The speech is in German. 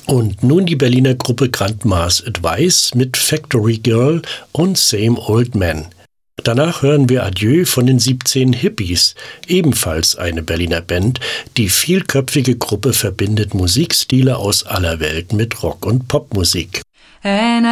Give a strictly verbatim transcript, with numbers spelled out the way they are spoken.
Und nun die Berliner Gruppe Grandma's Advice mit Factory Girl und Same Old Man. Danach hören wir Adieu von den siebzehn Hippies, ebenfalls eine Berliner Band. Die vielköpfige Gruppe verbindet Musikstile aus aller Welt mit Rock- und Popmusik. And